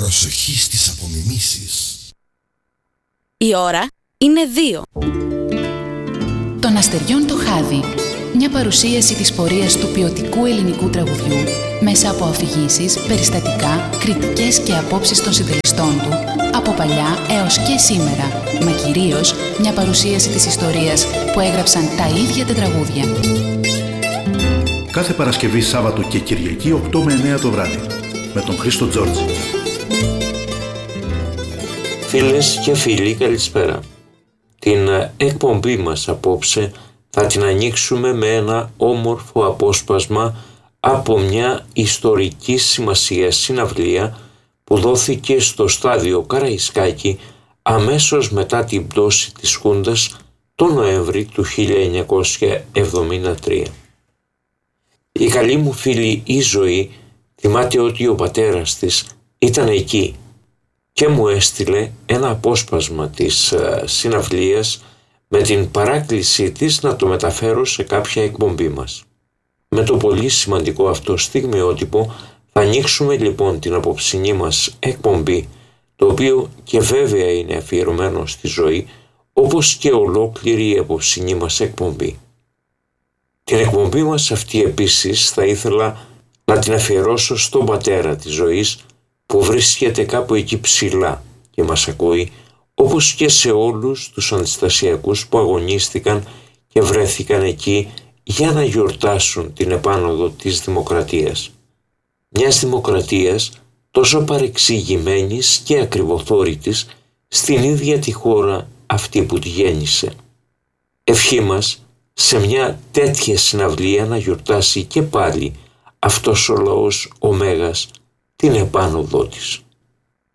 Προσοχή στις απομιμήσεις. Η ώρα είναι 2. Των αστεριών το χάδι. Μια παρουσίαση της πορείας του ποιοτικού ελληνικού τραγουδιού μέσα από αφηγήσεις, περιστατικά, κριτικές και απόψεις των συντελεστών του από παλιά έως και σήμερα, μα κυρίως μια παρουσίαση της ιστορίας που έγραψαν τα ίδια τα τραγούδια. Κάθε Παρασκευή, Σάββατο και Κυριακή 8 με 9 το βράδυ με τον Χρήστο Τζόρτζη. Φίλες και φίλοι, καλησπέρα. Την εκπομπή μας απόψε θα την ανοίξουμε με ένα όμορφο απόσπασμα από μια ιστορική σημασία συναυλία που δόθηκε στο στάδιο Καραϊσκάκη αμέσως μετά την πτώση της Χούντας τον Νοέμβρη του 1973. Η καλή μου φίλη η Ζωή θυμάται ότι ο πατέρας της ήταν εκεί και μου έστειλε ένα απόσπασμα της συναυλίας με την παράκλησή της να το μεταφέρω σε κάποια εκπομπή μας. Με το πολύ σημαντικό αυτό στιγμιότυπο θα ανοίξουμε λοιπόν την απόψινή μας εκπομπή, το οποίο και βέβαια είναι αφιερωμένο στη Ζωή, όπως και ολόκληρη η απόψινή μας εκπομπή. Την εκπομπή μας αυτή επίσης θα ήθελα να την αφιερώσω στον πατέρα της Ζωής, που βρίσκεται κάπου εκεί ψηλά και μας ακούει, όπως και σε όλους τους αντιστασιακούς που αγωνίστηκαν και βρέθηκαν εκεί για να γιορτάσουν την επάνωδο της δημοκρατίας. Μιας δημοκρατίας τόσο παρεξηγημένης και ακριβοθόρητης στην ίδια τη χώρα αυτή που τη γέννησε. Ευχή μας σε μια τέτοια συναυλία να γιορτάσει και πάλι αυτός ο λαός ο Μέγας την επάνωδό της.